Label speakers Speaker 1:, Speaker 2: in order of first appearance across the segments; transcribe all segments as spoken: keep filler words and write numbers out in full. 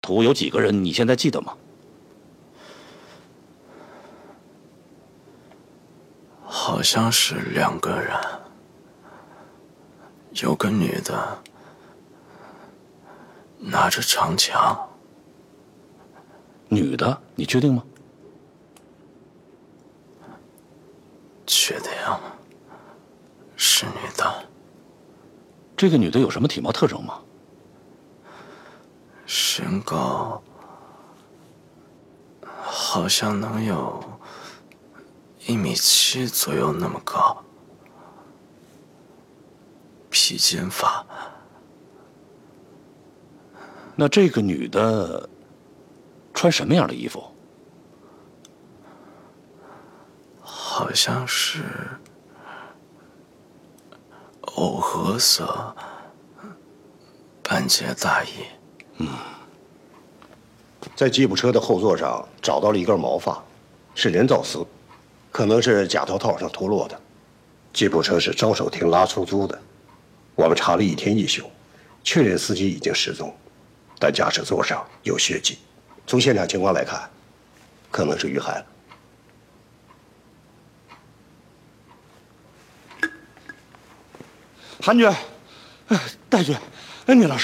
Speaker 1: 徒有几个人？你现在记得吗？
Speaker 2: 好像是两个人，有个女的拿着长枪。
Speaker 1: 女的，你确定吗？
Speaker 2: 确定，是女的。
Speaker 1: 这个女的有什么体貌特征吗？
Speaker 2: 身高好像能有一米七左右那么高，披肩发。
Speaker 1: 那这个女的穿什么样的衣服？
Speaker 2: 好像是藕荷色半截大衣。
Speaker 1: 嗯，
Speaker 3: 在吉普车的后座上找到了一根毛发，是人造丝，可能是假头套上脱落的。吉普车是招手亭拉出租的，我们查了一天一宿，确认司机已经失踪，但驾驶座上有血迹，从现场情况来看，可能是遇害了。
Speaker 1: 韩局，戴局，聂老师，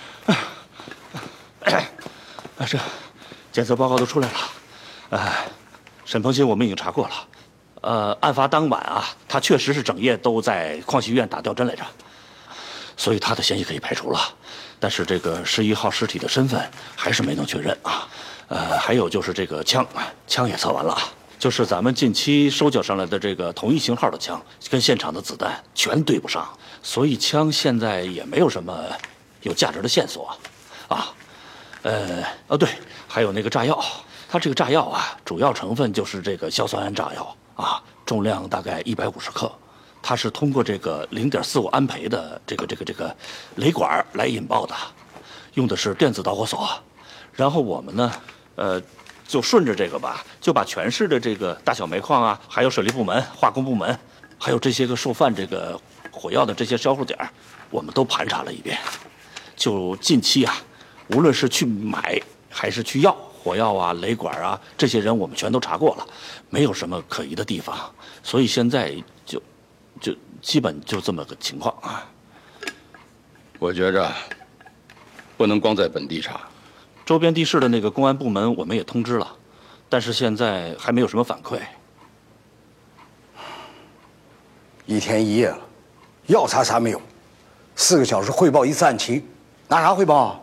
Speaker 1: 哎，这检测报告都出来了，哎，沈鹏鑫我们已经查过了，呃，案发当晚啊，他确实是整夜都在矿系医院打吊针来着，所以他的嫌疑可以排除了。但是这个十一号尸体的身份还是没能确认啊，呃，还有就是这个枪，枪也测完了，就是咱们近期收缴上来的这个同一型号的枪，跟现场的子弹全对不上，所以枪现在也没有什么有价值的线索，啊，呃，哦对，还有那个炸药，它这个炸药啊，主要成分就是这个硝酸铵炸药啊，重量大概一百五十克。它是通过这个零点四五安培的这个这个这个雷管来引爆的，用的是电子导火索。然后我们呢，呃，就顺着这个吧，就把全市的这个大小煤矿啊，还有水利部门、化工部门，还有这些个受犯这个火药的这些销售点，我们都盘查了一遍。就近期啊，无论是去买还是去要火药啊、雷管啊，这些人我们全都查过了，没有什么可疑的地方。所以现在就。就基本就这么个情况啊。
Speaker 4: 我觉着不能光在本地查，
Speaker 1: 周边地市的那个公安部门我们也通知了，但是现在还没有什么反馈。
Speaker 5: 一天一夜了，要查啥没有？四个小时汇报一次案情，拿啥汇报啊？